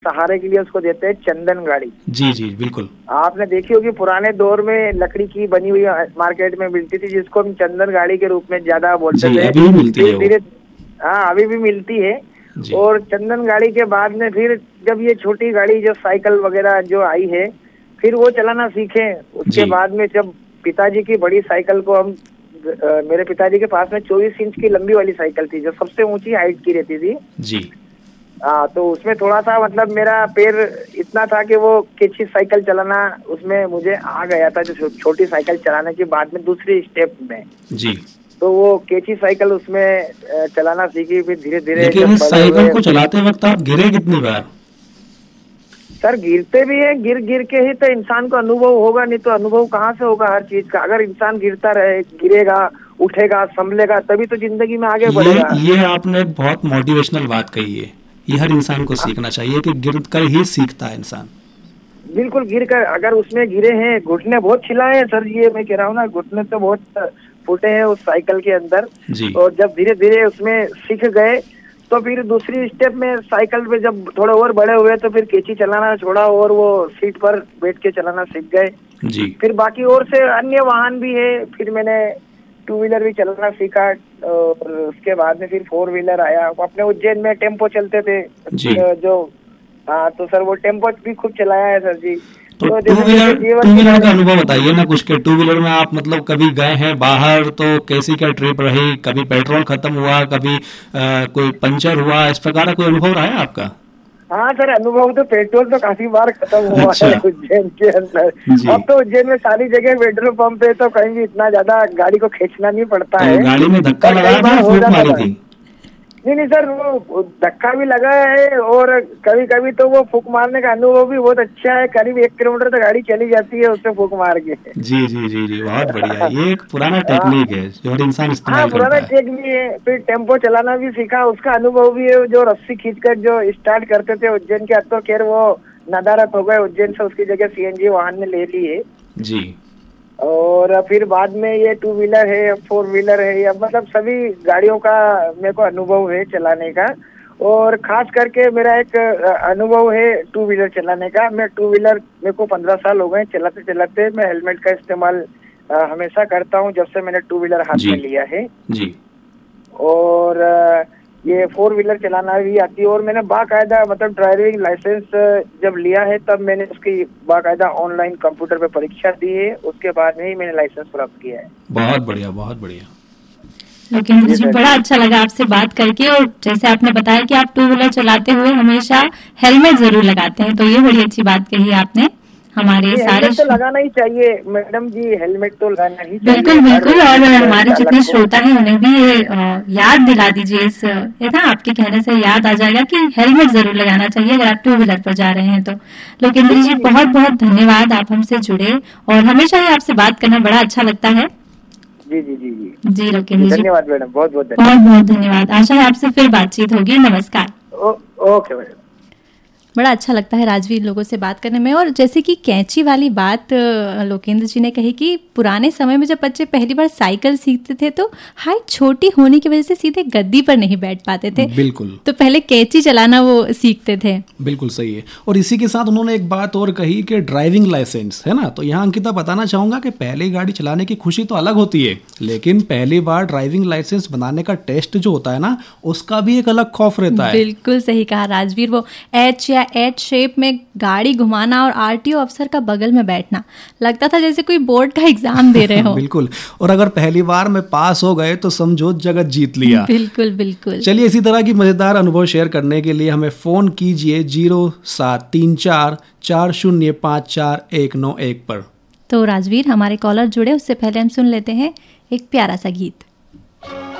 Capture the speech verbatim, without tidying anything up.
सहारे के लिए उसको देते हैं चंदन गाड़ी। जी जी बिल्कुल। आपने देखी होगी पुराने दौर में लकड़ी की बनी हुई मार्केट में मिलती थी, जिसको हम चंदन गाड़ी के रूप में ज्यादा बोलते थे। अभी भी मिलती है धीरे हाँ अभी भी मिलती है। और चंदन गाड़ी के बाद में फिर जब ये छोटी गाड़ी जो साइकिल वगैरह जो आई है, फिर वो चलाना सीखे। उसके बाद में जब पिताजी की बड़ी साइकिल को हम आ, मेरे पिताजी के पास में चौबीस इंच की लंबी वाली साइकिल थी जो सबसे ऊंची हाइट की रहती थी जी। हाँ, तो उसमें थोड़ा सा मतलब मेरा पैर इतना था कि वो केची साइकिल चलाना उसमें मुझे आ गया था, जो छोटी साइकिल चलाने के बाद में दूसरी स्टेप में जी। तो वो केची साइकिल उसमें चलाना सीखी। फिर धीरे धीरे लेकिन इस साइकिल को चलाते वक्त आप गिरे कितनी बार? सर गिरते भी है, गिर गिर के ही तो इंसान को अनुभव होगा, नहीं तो अनुभव कहाँ से होगा हर चीज का। अगर इंसान गिरता रहे, गिरेगा, उठेगा, संभलेगा, तभी तो जिंदगी में आगे बढ़ेगा। ये आपने बहुत मोटिवेशनल बात कही है। ये हर इंसान को सीखना चाहिए कि गिर कर ही सीखता है इंसान। बिल्कुल, गिर कर अगर उसमें गिरे हैं, घुटने बहुत छिलाए हैं सर, ये मैं कह रहा हूँ ना, घुटने तो बहुत फूटे हैं उस साइकिल के अंदर जी। और जब धीरे धीरे उसमें सीख गए तो फिर दूसरी स्टेप में साइकिल पे जब थोड़े और बड़े हुए तो फिर केची चलाना छोड़ा और वो सीट पर बैठ के चलाना सीख गए जी। फिर बाकी और से अन्य वाहन भी है, फिर मैंने टू व्हीलर भी चलाना सीखा और उसके बाद में फिर फोर व्हीलर आया। अपने उज्जैन में टेम्पो चलते थे जी। जो हाँ, तो सर वो टेम्पो भी खूब चलाया है सर जी। तो टू व्हीलर टू व्हीलर का अनुभव बताइए ना कुछ के टू व्हीलर में आप मतलब कभी गए हैं बाहर तो कैसी क्या ट्रिप रही? कभी पेट्रोल खत्म हुआ, कभी आ, कोई पंचर हुआ, इस प्रकार का कोई अनुभव रहा है आपका? हाँ सर, अनुभव तो पेट्रोल तो काफी बार खत्म हुआ अच्छा। है उज्जैन के अंदर। अब तो उज्जैन में सारी जगह पेट्रोल पंप है तो कहीं भी इतना ज्यादा गाड़ी को खींचना नहीं पड़ता तो है। गाड़ी में धक्का लगा था, फूंक मारी थी? नहीं नहीं सर, वो धक्का भी लगा है और कभी कभी तो वो फूंक मारने का अनुभव भी बहुत अच्छा है। करीब एक किलोमीटर तक गाड़ी चली जाती है उससे फूंक मार के। जी जी जी जी, बहुत बढ़िया। ये एक पुराना टेक्निक है जो हर इंसान इस्तेमाल करता है। पुराना टेक्निक है। फिर टेम्पो चलाना भी सीखा, उसका अनुभव भी है। जो रस्सी खींचकर जो स्टार्ट करते थे उज्जैन के, अब तो खैर वो नदारत हो गए उज्जैन से, उसकी जगह सीएनजी वाहन ने ले ली है जी। और फिर बाद में ये टू व्हीलर है, फोर व्हीलर है, या मतलब सभी गाड़ियों का मेरे को अनुभव है चलाने का। और खास करके मेरा एक अनुभव है टू व्हीलर चलाने का। मैं टू व्हीलर मेरे को पंद्रह साल हो गए चलाते चलाते। मैं हेलमेट का इस्तेमाल हमेशा करता हूँ जब से मैंने टू व्हीलर हाथ में लिया है जी। और ये फोर व्हीलर चलाना भी आती है। और मैंने बाकायदा मतलब ड्राइविंग लाइसेंस जब लिया है तब मैंने उसकी बाकायदा ऑनलाइन कंप्यूटर पे परीक्षा दी है, उसके बाद में ही मैंने लाइसेंस प्राप्त किया है। बहुत बढ़िया, बहुत बढ़िया। लोकेंद्र जी, बड़ा अच्छा लगा आपसे बात करके। और जैसे आपने बताया कि आप टू व्हीलर चलाते हुए हमेशा हेलमेट जरूर लगाते हैं, तो ये बड़ी अच्छी बात कही आपने। हमारे सारे तो लगाना ही चाहिए मैडम जी, हेलमेट तो लगाना ही चाहिए। बिल्कुल बिल्कुल। और हमारे जितने श्रोता हैं उन्हें भी ये याद दिला दीजिए, इस ये ना आपके कहने से याद आ जाएगा कि हेलमेट जरूर लगाना चाहिए अगर आप टू व्हीलर पर जा रहे हैं तो। लोकेंद्र जी, बहुत बहुत धन्यवाद, आप हमसे जुड़े और हमेशा ही आपसे बात करना बड़ा अच्छा लगता है। जी जी जी जी जी लोकेंद्र जी, धन्यवाद मैडम, बहुत बहुत बहुत बहुत धन्यवाद। आशा है आपसे फिर बातचीत होगी। नमस्कार। Okay madam. बड़ा अच्छा लगता है राजवीर लोगों से बात करने में। और जैसे कि कैंची वाली बात लोकेंद्र जी ने कही कि पुराने समय में जब बच्चे पहली बार साइकिल सीखते थे तो हाइट छोटी होने की वजह से सीधे गद्दी पर नहीं बैठ पाते थे। बिल्कुल। तो पहले कैंची चलाना वो सीखते थे। बिल्कुल सही है। और इसी के साथ उन्होंने एक बात और कही कि ड्राइविंग लाइसेंस है ना, तो यहाँ अंकिता बताना चाहूंगा कि पहले गाड़ी चलाने की खुशी तो अलग होती है, लेकिन पहली बार ड्राइविंग लाइसेंस बनाने का टेस्ट जो होता है ना, उसका भी एक अलग खौफ रहता है। बिल्कुल सही कहा राजवीर। वो एच या एच शेप में गाड़ी घुमाना और आरटीओ अफसर का बगल में बैठना, लगता था जैसे कोई बोर्ड का एग्जाम दे रहे हो। बिल्कुल। और अगर पहली बार में पास हो गए तो समझो जगत जीत लिया। बिल्कुल बिल्कुल। चलिए, इसी तरह की मजेदार अनुभव शेयर करने के लिए हमें फोन कीजिए जीरो सात तीन चार चार शून्य पाँच चार एक नौ एक पर। तो राजवीर, हमारे कॉलर जुड़े, उससे पहले हम सुन लेते हैं एक प्यारा सा गीत।